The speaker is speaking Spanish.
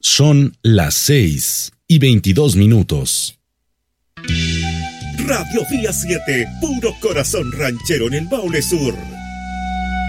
Son las 6:22. Radio Vía 7, puro corazón ranchero en el Maule Sur.